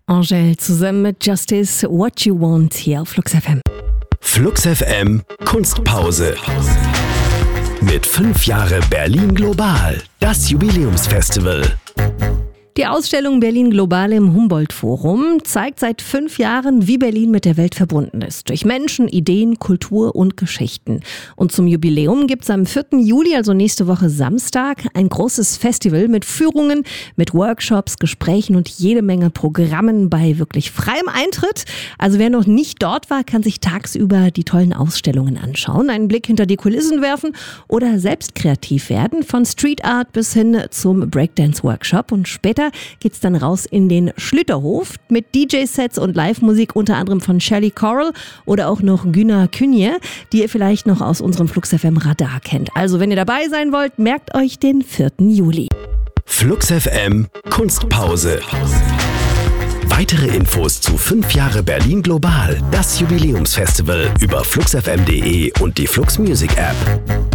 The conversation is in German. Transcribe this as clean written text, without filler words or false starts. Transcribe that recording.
Angèle zusammen mit Justice, What You Want hier auf Flux FM. Flux FM Kunstpause. Mit 5 Jahre Berlin Global, das Jubiläumsfestival. Die Ausstellung Berlin Global im Humboldt-Forum zeigt seit 5 Jahren, wie Berlin mit der Welt verbunden ist. Durch Menschen, Ideen, Kultur und Geschichten. Und zum Jubiläum gibt es am 4. Juli, also nächste Woche Samstag, ein großes Festival mit Führungen, mit Workshops, Gesprächen und jede Menge Programmen bei wirklich freiem Eintritt. Also wer noch nicht dort war, kann sich tagsüber die tollen Ausstellungen anschauen, einen Blick hinter die Kulissen werfen oder selbst kreativ werden, von Street Art bis hin zum Breakdance-Workshop. Und später geht's dann raus in den Schlüterhof mit DJ-Sets und Live-Musik, unter anderem von Shelley Coral oder auch noch Güner Künje, die ihr vielleicht noch aus unserem Flux FM Radar kennt. Also wenn ihr dabei sein wollt, merkt euch den 4. Juli. Flux FM Kunstpause. Weitere Infos zu 5 Jahre Berlin Global, das Jubiläumsfestival über fluxfm.de und die Flux Music App.